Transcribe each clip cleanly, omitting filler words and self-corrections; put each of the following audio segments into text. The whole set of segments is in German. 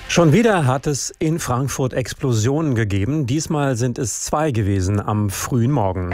Schon wieder hat es in Frankfurt Explosionen gegeben. Diesmal sind es 2 gewesen am frühen Morgen.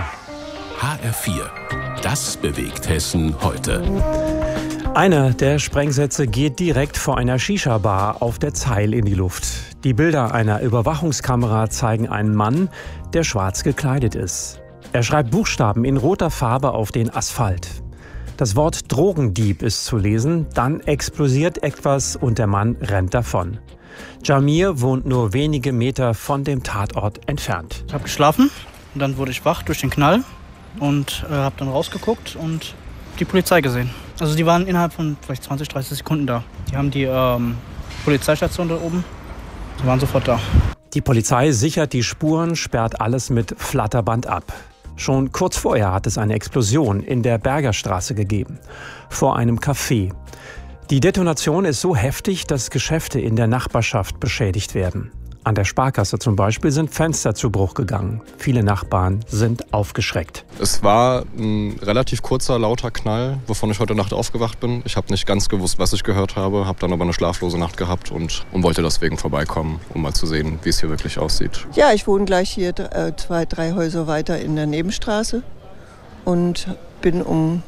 HR4. Das bewegt Hessen heute. Einer der Sprengsätze geht direkt vor einer Shisha-Bar auf der Zeil in die Luft. Die Bilder einer Überwachungskamera zeigen einen Mann, der schwarz gekleidet ist. Er schreibt Buchstaben in roter Farbe auf den Asphalt. Das Wort Drogendieb ist zu lesen, dann explodiert etwas und der Mann rennt davon. Jamir wohnt nur wenige Meter von dem Tatort entfernt. Ich habe geschlafen und dann wurde ich wach durch den Knall und habe dann rausgeguckt und die Polizei gesehen. Also die waren innerhalb von vielleicht 20, 30 Sekunden da. Die haben die Polizeistation da oben, die waren sofort da. Die Polizei sichert die Spuren, sperrt alles mit Flatterband ab. Schon kurz vorher hat es eine Explosion in der Bergerstraße gegeben, vor einem Café. Die Detonation ist so heftig, dass Geschäfte in der Nachbarschaft beschädigt werden. An der Sparkasse zum Beispiel sind Fenster zu Bruch gegangen. Viele Nachbarn sind aufgeschreckt. Es war ein relativ kurzer, lauter Knall, wovon ich heute Nacht aufgewacht bin. Ich habe nicht ganz gewusst, was ich gehört habe, habe dann aber eine schlaflose Nacht gehabt und wollte deswegen vorbeikommen, um mal zu sehen, wie es hier wirklich aussieht. Ja, ich wohne gleich hier 2, 3 Häuser weiter in der Nebenstraße und bin um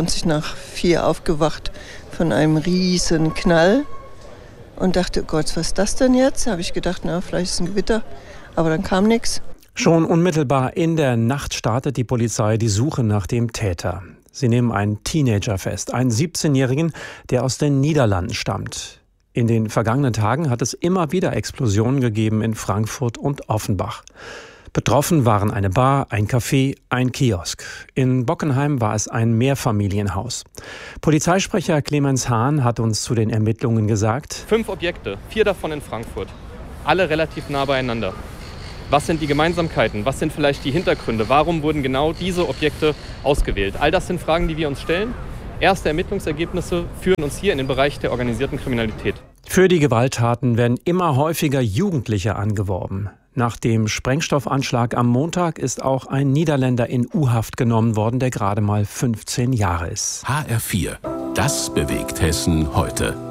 3:20 aufgewacht von einem riesen Knall. Und dachte, Gott, was ist das denn jetzt? Habe ich gedacht, na, vielleicht ist es ein Gewitter. Aber dann kam nichts. Schon unmittelbar in der Nacht startet die Polizei die Suche nach dem Täter. Sie nehmen einen Teenager fest, einen 17-Jährigen, der aus den Niederlanden stammt. In den vergangenen Tagen hat es immer wieder Explosionen gegeben in Frankfurt und Offenbach. Betroffen waren eine Bar, ein Café, ein Kiosk. In Bockenheim war es ein Mehrfamilienhaus. Polizeisprecher Clemens Hahn hat uns zu den Ermittlungen gesagt: 5 Objekte, 4 davon in Frankfurt. Alle relativ nah beieinander. Was sind die Gemeinsamkeiten? Was sind vielleicht die Hintergründe? Warum wurden genau diese Objekte ausgewählt? All das sind Fragen, die wir uns stellen. Erste Ermittlungsergebnisse führen uns hier in den Bereich der organisierten Kriminalität. Für die Gewalttaten werden immer häufiger Jugendliche angeworben. Nach dem Sprengstoffanschlag am Montag ist auch ein Niederländer in U-Haft genommen worden, der gerade mal 15 Jahre ist. HR4. Das bewegt Hessen heute.